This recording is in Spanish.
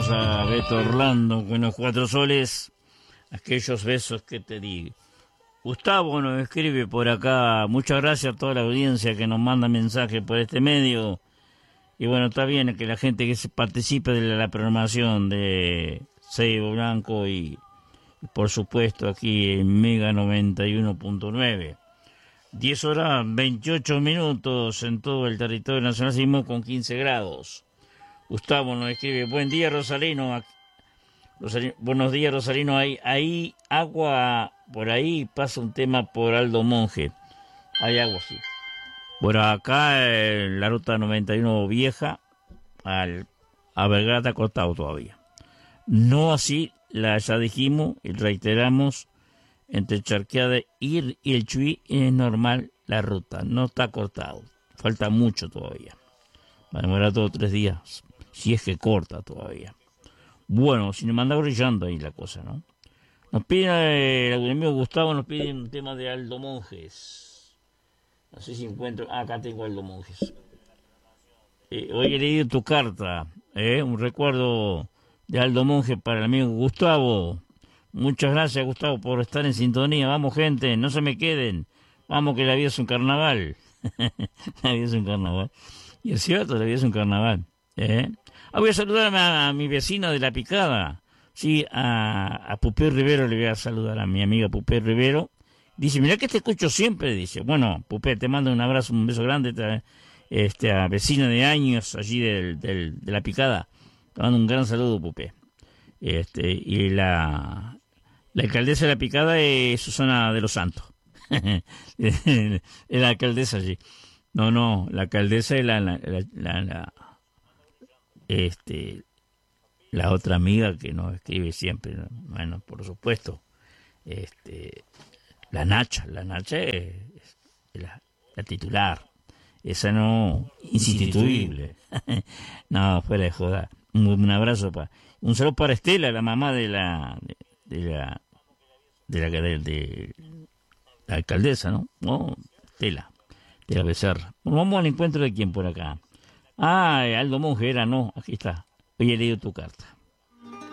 Saludos a Beto Orlando con los 4 soles, aquellos besos que te di. Gustavo nos escribe por acá, muchas gracias a toda la audiencia que nos manda mensajes por este medio. Y bueno, está bien que la gente que participe de la programación de Seibo Blanco y por supuesto aquí en Mega 91.9. 10 horas 28 minutos en todo el territorio nacional, seguimos con 15 grados. Gustavo nos escribe, buen día Rosalino, buenos días Rosalino, hay agua, por ahí pasa un tema por Aldo Monje, hay agua, sí. Bueno, acá en la ruta 91 vieja, a Belgrano está cortado todavía. No así, ya dijimos y reiteramos, entre Charqueada y el Chuy es normal la ruta, no está cortado, falta mucho todavía. Va a demorar todos 3 días, si es que corta todavía. Bueno, si nos manda brillando ahí la cosa, ¿no? Nos pide, el amigo Gustavo nos pide un tema de Aldo Monjes. No sé si encuentro, acá tengo Aldo Monjes. Hoy he leído tu carta, un recuerdo de Aldo Monjes para el amigo Gustavo. Muchas gracias, Gustavo, por estar en sintonía. Vamos, gente, no se me queden. Vamos, que la vida es un carnaval. La vida es un carnaval. Y es cierto, la vida es un carnaval. Voy a saludar a mi vecina de La Picada. Sí, a Pupé Rivero le voy a saludar, a mi amiga Pupé Rivero. Dice, mirá que te escucho siempre, dice. Bueno, Pupé, te mando un abrazo, un beso grande. A vecina de años allí de La Picada. Te mando un gran saludo, Pupé. Y la alcaldesa de La Picada es Susana de los Santos. Es la alcaldesa allí. No, la alcaldesa es la otra amiga que nos escribe siempre. Bueno, por supuesto. La Nacha es la titular. Esa no, insustituible. No, fuera de joda. Un abrazo un saludo para Estela, la mamá de la alcaldesa, ¿no? No, Estela Becerra. Bueno, vamos al encuentro de quién por acá. Aldo Monje era, no, aquí está. Hoy he leído tu carta.